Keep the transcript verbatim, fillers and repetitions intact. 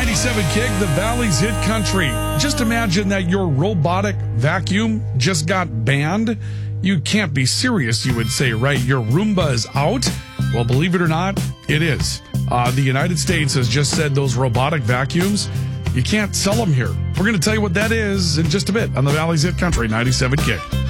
ninety-seven Kick, the Valley's hit country. Just imagine that your robotic vacuum just got banned. You can't be serious, you would say, right? Your Roomba is out? Well, believe it or not, it is. Uh, the United States has just said those robotic vacuums, you can't sell them here. We're going to tell you what that is in just a bit on the Valley's hit country, ninety-seven Kick.